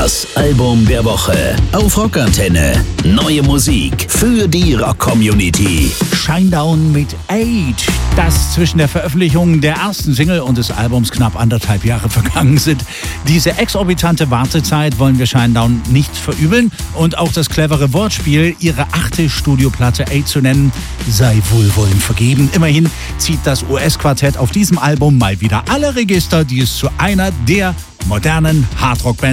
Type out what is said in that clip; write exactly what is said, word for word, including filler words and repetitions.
Das Album der Woche auf Rockantenne. Neue Musik für die Rock-Community. Shinedown mit Age. Dass zwischen der Veröffentlichung der ersten Single und des Albums knapp anderthalb Jahre vergangen sind. Diese exorbitante Wartezeit wollen wir Shinedown nicht verübeln. Und auch das clevere Wortspiel, ihre achte Studioplatte Age zu nennen, sei wohlwollend vergeben. Immerhin zieht das U S-Quartett auf diesem Album mal wieder alle Register, die es zu einer der modernen Hardrock-Bands